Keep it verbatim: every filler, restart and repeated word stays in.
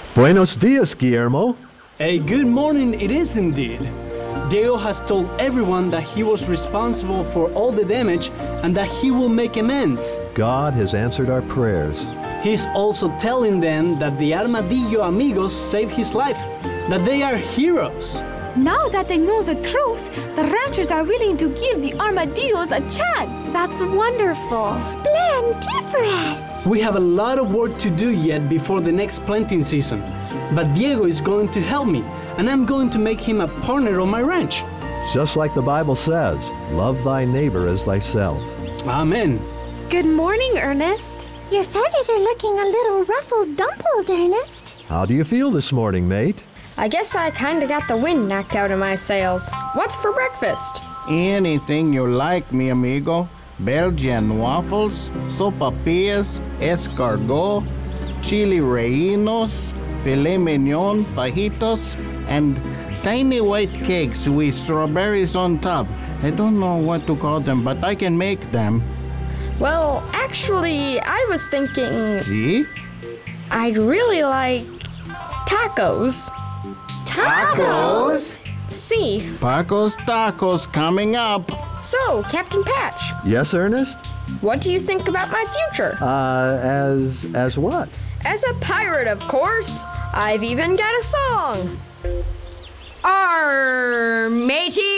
Buenos dias, Guillermo. A good morning it is indeed. Diego has told everyone that he was responsible for all the damage and that he will make amends. God has answered our prayers. He's also telling them that the Armadillo amigos saved his life, that they are heroes. Now that they know the truth, the ranchers are willing to give the armadillos a chance. That's wonderful. Splendiferous! We have a lot of work to do yet before the next planting season, but Diego is going to help me, and I'm going to make him a partner on my ranch. Just like the Bible says, love thy neighbor as thyself. Amen. Good morning, Ernest. Your feathers are looking a little ruffled dumpled, Ernest. How do you feel this morning, mate? I guess I kinda got the wind knocked out of my sails. What's for breakfast? Anything you like, mi amigo. Belgian waffles, sopapillas, escargot, chili rellenos, filet mignon, fajitos, and tiny white cakes with strawberries on top. I don't know what to call them, but I can make them. Well, actually, I was thinking See? I'd really like tacos. Tacos? See. Paco's Tacos coming up. So, Captain Patch, Yes, Ernest? what do you think about my future? Uh, as, as what? As a pirate, of course. I've even got a song. Arr, matey!